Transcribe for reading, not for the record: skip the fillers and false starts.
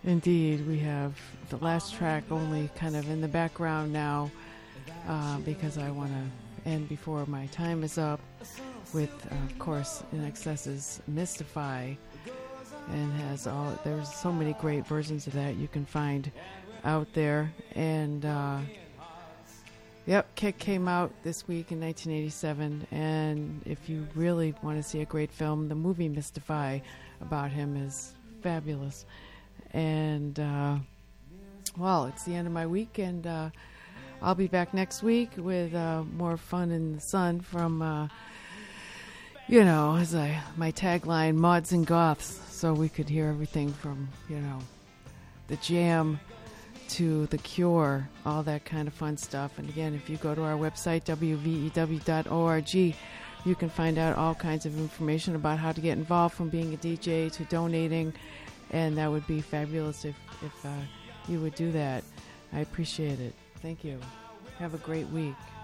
Indeed, we have the last track only kind of in the background now because I want to end before my time is up with, of course, INXS's Mystify, and there's so many great versions of that you can find out there. And Kick came out this week in 1987, and if you really want to see a great film, the movie Mystify about him is fabulous. And it's the end of my week, and I'll be back next week with more fun in the sun from my tagline, Mods and Goths, so we could hear everything from the Jam to The Cure, all that kind of fun stuff. And again, if you go to our website, wvew.org, you can find out all kinds of information about how to get involved, from being a DJ to donating, and that would be fabulous if you would do that. I appreciate it. Thank you. Have a great week.